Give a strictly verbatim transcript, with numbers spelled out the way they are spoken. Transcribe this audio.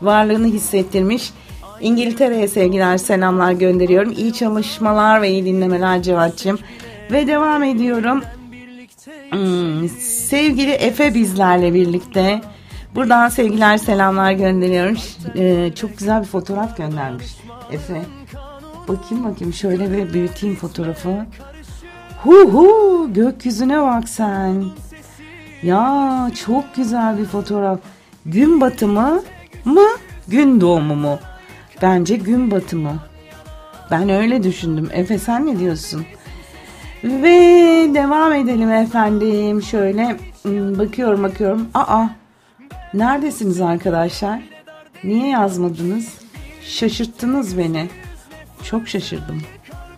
varlığını hissettirmiş. İngiltere'ye sevgiler, selamlar gönderiyorum. İyi çalışmalar ve iyi dinlemeler Cevat'cığım. Ve devam ediyorum. Hmm, sevgili Efe bizlerle birlikte. Buradan sevgiler, selamlar gönderiyorum. Ee, çok güzel bir fotoğraf göndermiş Efe. Bakayım bakayım şöyle bir büyüteyim fotoğrafı. Hu hu, gökyüzüne bak sen. Ya çok güzel bir fotoğraf. Gün batımı mı, gün doğumu mu? Bence gün batımı. Ben öyle düşündüm. Efe sen ne diyorsun? Ve devam edelim efendim. Şöyle bakıyorum bakıyorum. Aa, neredesiniz arkadaşlar? Niye yazmadınız? Şaşırttınız beni. Çok şaşırdım.